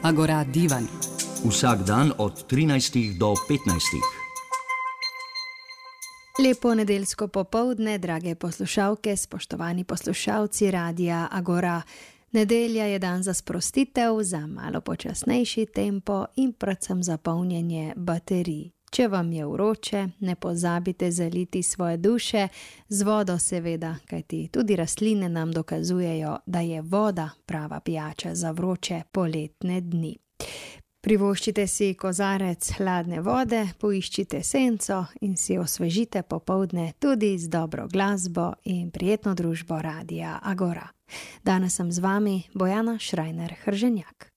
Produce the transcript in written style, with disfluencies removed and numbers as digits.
Agora divan. Vsak dan od 13 do 15. Lepo nedeljsko popoldne, drage poslušalke, spoštovani poslušalci Radia Agora. Nedelja je dan za sprostitev, za malo počasnejši tempo in predvsem za polnjenje baterij. Če vam je vroče, ne pozabite zaliti svoje duše z vodo seveda, kajti tudi rastline nam dokazujejo, da je voda prava pijača za vroče poletne dni. Privoščite si kozarec hladne vode, poiščite senco in si osvežite popoldne tudi z dobro glasbo in prijetno družbo Radia Agora. Danes sem z vami Bojana Šrajner Hrženjak.